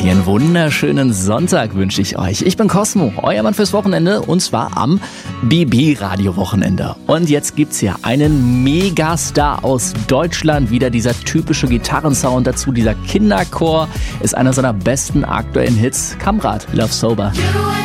Einen wunderschönen Sonntag wünsche ich euch. Ich bin Cosmo, euer Mann fürs Wochenende, und zwar am BB-Radio-Wochenende. Und jetzt gibt's hier einen Megastar aus Deutschland, wieder dieser typische Gitarrensound dazu, dieser Kinderchor, ist einer seiner besten aktuellen Hits, Kamrat, Love Sober.